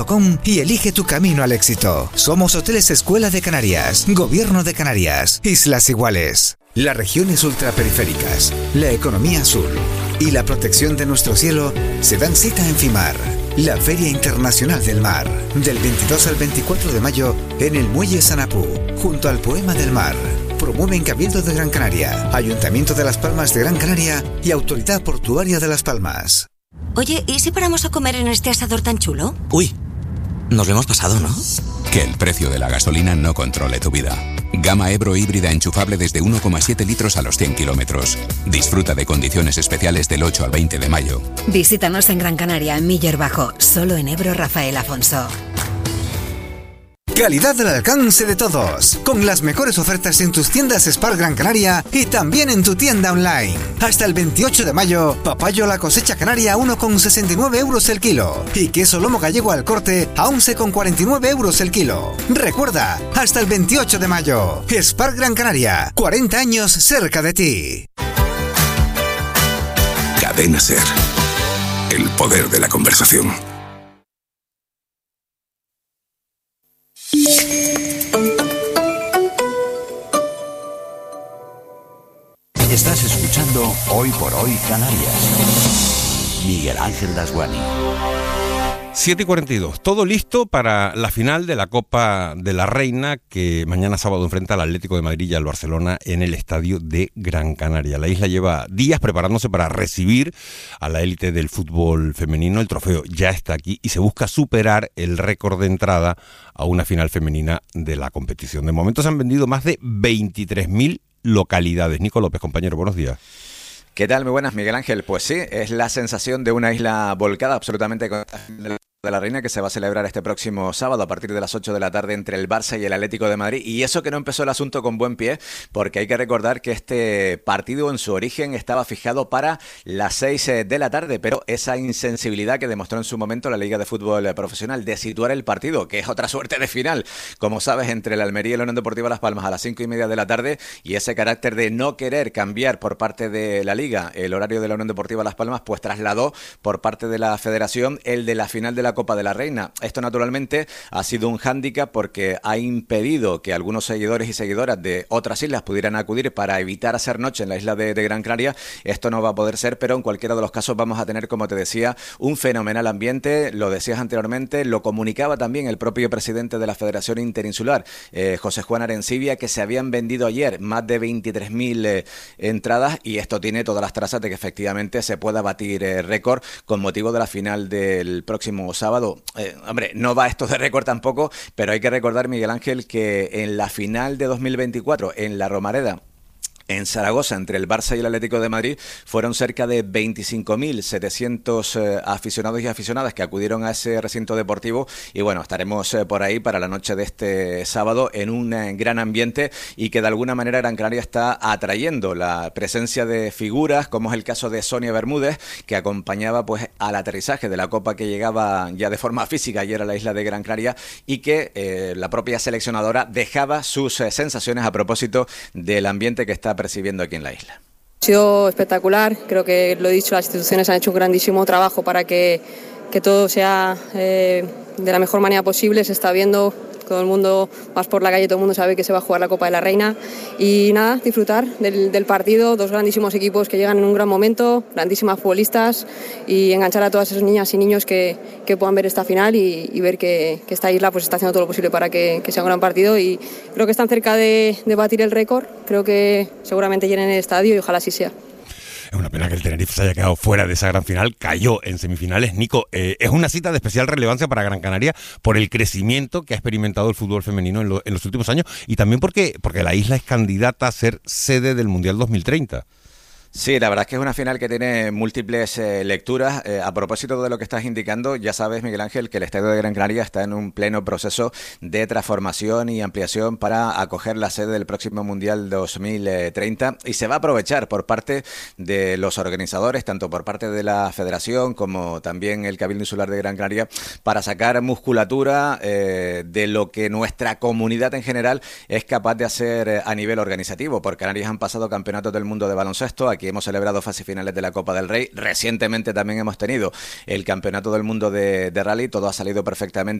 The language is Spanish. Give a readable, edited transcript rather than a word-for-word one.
y elige tu camino al éxito. Somos Hoteles Escuela de Canarias, Gobierno de Canarias, Islas Iguales. Las regiones ultraperiféricas, la economía azul y la protección de nuestro cielo se dan cita en FIMAR, la Feria Internacional del Mar, del 22 al 24 de mayo en el Muelle Sanapú, junto al Poema del Mar. Promueven Cabildo de Gran Canaria, Ayuntamiento de Las Palmas de Gran Canaria y Autoridad Portuaria de Las Palmas. Oye, ¿y si paramos a comer en este asador tan chulo? Uy, nos lo hemos pasado, ¿no? Que el precio de la gasolina no controle tu vida. Gama Ebro híbrida enchufable desde 1,7 litros a los 100 kilómetros. Disfruta de condiciones especiales del 8 al 20 de mayo. Visítanos en Gran Canaria, en Miller Bajo, solo en Ebro Rafael Afonso. Calidad al alcance de todos, con las mejores ofertas en tus tiendas Spar Gran Canaria y también en tu tienda online. Hasta el 28 de mayo, papayo la cosecha canaria a 1,69 euros el kilo y queso lomo gallego al corte a 11,49 euros el kilo. Recuerda, hasta el 28 de mayo, Spar Gran Canaria, 40 años cerca de ti. Cadena SER, el poder de la conversación. Estás escuchando Hoy por Hoy Canarias. Miguel Ángel Dasguani. 7:42, todo listo para la final de la Copa de la Reina que mañana sábado enfrenta al Atlético de Madrid y al Barcelona en el estadio de Gran Canaria. La isla lleva días preparándose para recibir a la élite del fútbol femenino. El trofeo ya está aquí y se busca superar el récord de entrada a una final femenina de la competición. De momento se han vendido más de 23.000 localidades. Nico López, compañero, buenos días. ¿Qué tal? Muy buenas, Miguel Ángel. Pues sí, es la sensación de una isla volcada absolutamente con de la Reina que se va a celebrar este próximo sábado a partir de las 8 de la tarde entre el Barça y el Atlético de Madrid. Y eso que no empezó el asunto con buen pie, porque hay que recordar que este partido en su origen estaba fijado para las 6 de la tarde, pero esa insensibilidad que demostró en su momento la Liga de Fútbol Profesional de situar el partido, que es otra suerte de final, como sabes, entre el Almería y la Unión Deportiva Las Palmas a las 5:30 de la tarde, y ese carácter de no querer cambiar por parte de la Liga el horario de la Unión Deportiva Las Palmas, pues trasladó por parte de la Federación el de la final de la Copa de la Reina. Esto naturalmente ha sido un hándicap porque ha impedido que algunos seguidores y seguidoras de otras islas pudieran acudir para evitar hacer noche en la isla de Gran Canaria. Esto no va a poder ser, pero en cualquiera de los casos vamos a tener, como te decía, un fenomenal ambiente. Lo decías anteriormente, lo comunicaba también el propio presidente de la Federación Interinsular, José Juan Arencibia, que se habían vendido ayer más de 23.000 entradas, y esto tiene todas las trazas de que efectivamente se pueda batir récord con motivo de la final del próximo sábado. Hombre, no va esto de récord tampoco, pero hay que recordar, Miguel Ángel, que en la final de 2024 en la Romareda, en Zaragoza, entre el Barça y el Atlético de Madrid, fueron cerca de 25.700 aficionados y aficionadas que acudieron a ese recinto deportivo, y bueno, estaremos por ahí para la noche de este sábado en un gran ambiente, y que de alguna manera Gran Canaria está atrayendo la presencia de figuras, como es el caso de Sonia Bermúdez, que acompañaba pues al aterrizaje de la Copa que llegaba ya de forma física ayer a la isla de Gran Canaria, y que la propia seleccionadora dejaba sus sensaciones a propósito del ambiente que está percibiendo aquí en la isla. Ha sido espectacular, creo que lo he dicho, las instituciones han hecho un grandísimo trabajo para que todo sea de la mejor manera posible. Se está viendo, todo el mundo, vas por la calle, todo el mundo sabe que se va a jugar la Copa de la Reina, y nada, disfrutar del partido, dos grandísimos equipos que llegan en un gran momento, grandísimas futbolistas, y enganchar a todas esas niñas y niños que puedan ver esta final y ver que esta isla pues está haciendo todo lo posible para que sea un gran partido, y creo que están cerca de batir el récord. Creo que seguramente llenen el estadio y ojalá así sea. Es una pena que el Tenerife se haya quedado fuera de esa gran final, cayó en semifinales. Nico, es una cita de especial relevancia para Gran Canaria por el crecimiento que ha experimentado el fútbol femenino en los últimos años, y también porque la isla es candidata a ser sede del Mundial 2030. Sí, la verdad es que es una final que tiene múltiples lecturas. A propósito de lo que estás indicando, ya sabes, Miguel Ángel, que el Estadio de Gran Canaria está en un pleno proceso de transformación y ampliación para acoger la sede del próximo Mundial 2030, y se va a aprovechar por parte de los organizadores, tanto por parte de la Federación como también el Cabildo Insular de Gran Canaria, para sacar musculatura de lo que nuestra comunidad en general es capaz de hacer a nivel organizativo. Por Canarias han pasado campeonatos del mundo de baloncesto. Aquí aquí hemos celebrado fase finales de la Copa del Rey. Recientemente también hemos tenido el Campeonato del Mundo de Rally. Todo ha salido perfectamente